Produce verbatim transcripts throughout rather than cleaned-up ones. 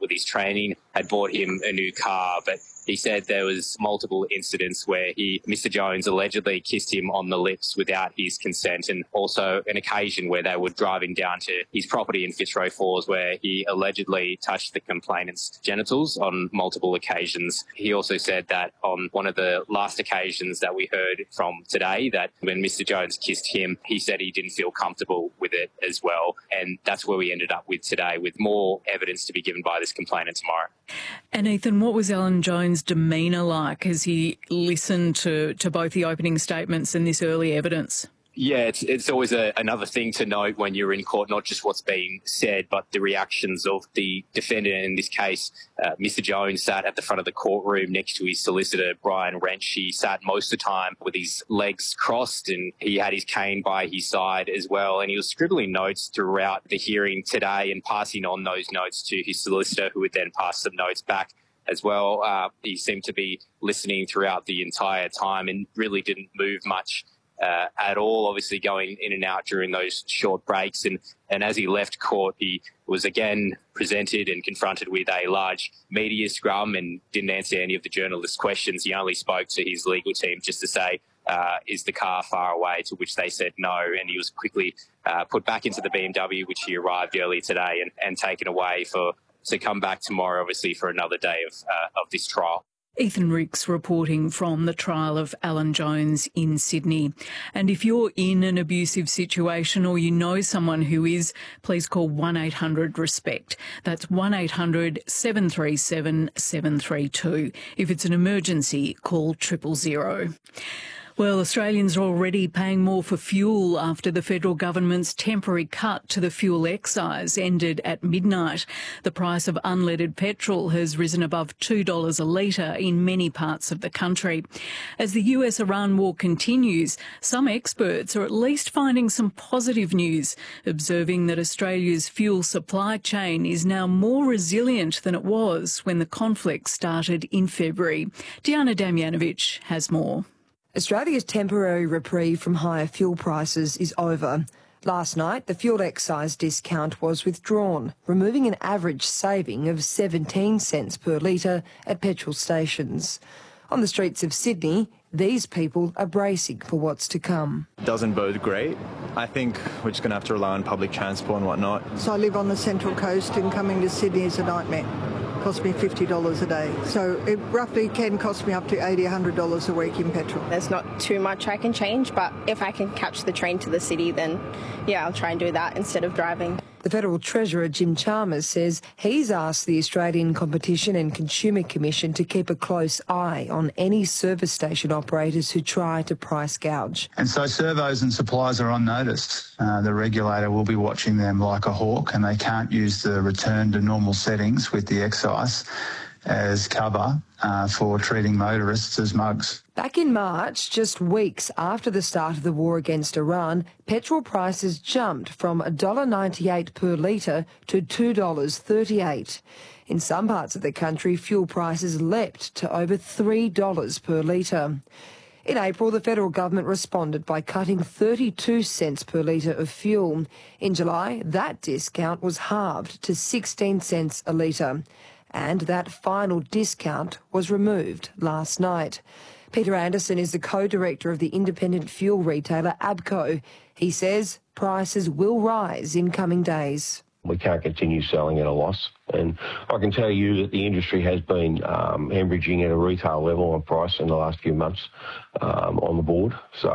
with his training, had bought him a new car, but he said there was multiple incidents where he, Mister Jones allegedly kissed him on the lips without his consent, and also an occasion where they were driving down to his property in Fitzroy Falls where he allegedly touched the complainant's genitals on multiple occasions. He also said that on one of the last occasions that we heard from today, that when Mister Jones kissed him, he said he didn't feel comfortable with it as well. And that's where we ended up with today, with more evidence to be given by this complainant tomorrow. And Ethan, what was Alan Jones' demeanour like as he listened to, to both the opening statements and this early evidence? Yeah, it's it's always a, another thing to note when you're in court, not just what's being said, but the reactions of the defendant. In this case, uh, Mister Jones sat at the front of the courtroom next to his solicitor, Brian Wrench. He sat most of the time with his legs crossed, and he had his cane by his side as well. And he was scribbling notes throughout the hearing today and passing on those notes to his solicitor, who would then pass some notes back as well. Uh, he seemed to be listening throughout the entire time and really didn't move much Uh, at all, obviously going in and out during those short breaks. And, and as he left court, he was again presented and confronted with a large media scrum and didn't answer any of the journalists' questions. He only spoke to his legal team just to say, uh, is the car far away, to which they said no. And he was quickly uh, put back into the B M W, which he arrived early today, and, and taken away for to come back tomorrow, obviously, for another day of, uh, of this trial. Ethan Ricks reporting from the trial of Alan Jones in Sydney. And if you're in an abusive situation or you know someone who is, please call one eight hundred RESPECT. That's one eight hundred seven three seven seven three two. If it's an emergency, call triple zero. Well, Australians are already paying more for fuel after the federal government's temporary cut to the fuel excise ended at midnight. The price of unleaded petrol has risen above two dollars a litre in many parts of the country. As the U S-Iran war continues, some experts are at least finding some positive news, observing that Australia's fuel supply chain is now more resilient than it was when the conflict started in February. Diana Damjanovic has more. Australia's temporary reprieve from higher fuel prices is over. Last night, the fuel excise discount was withdrawn, removing an average saving of seventeen cents per litre at petrol stations. On the streets of Sydney, these people are bracing for what's to come. Doesn't bode great. I think we're just going to have to rely on public transport and whatnot. So I live on the Central Coast and coming to Sydney is a nightmare. Cost me fifty dollars a day. So it roughly can cost me up to eighty dollars, one hundred dollars a week in petrol. There's not too much I can change, but if I can catch the train to the city, then yeah, I'll try and do that instead of driving. The Federal Treasurer, Jim Chalmers, says he's asked the Australian Competition and Consumer Commission to keep a close eye on any service station operators who try to price gouge. And so servos and suppliers are on notice. Uh, the regulator will be watching them like a hawk, and they can't use the return to normal settings with the excise as cover uh, for treating motorists as mugs. Back in March, just weeks after the start of the war against Iran, petrol prices jumped from one dollar ninety-eight per litre to two dollars thirty-eight. In some parts of the country, fuel prices leapt to over three dollars per litre. In April, the federal government responded by cutting thirty-two cents per litre of fuel. In July, that discount was halved to sixteen cents a litre. And that final discount was removed last night. Peter Anderson is the co-director of the independent fuel retailer ABCO. He says prices will rise in coming days. We can't continue selling at a loss. And I can tell you that the industry has been um, hemorrhaging at a retail level on price in the last few months um, on the board.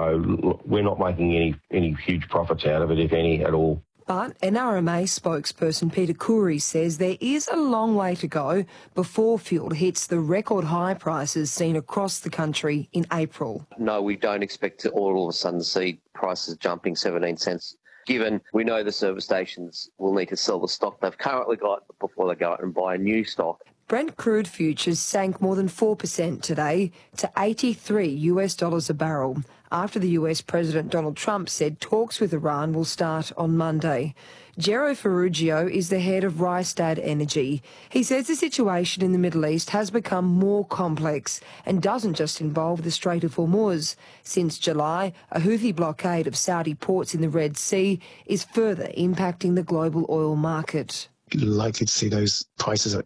So we're not making any, any huge profits out of it, if any, at all. But N R M A spokesperson Peter Khoury says there is a long way to go before fuel hits the record high prices seen across the country in April. No, we don't expect to all of a sudden see prices jumping seventeen cents, given we know the service stations will need to sell the stock they've currently got before they go out and buy new stock. Brent crude futures sank more than four percent today to eighty-three US dollars a barrel after the U S President Donald Trump said talks with Iran will start on Monday. Gero Ferruggio is the head of Rystad Energy. He says the situation in the Middle East has become more complex and doesn't just involve the Strait of Hormuz. Since July, a Houthi blockade of Saudi ports in the Red Sea is further impacting the global oil market. Likely to see those prices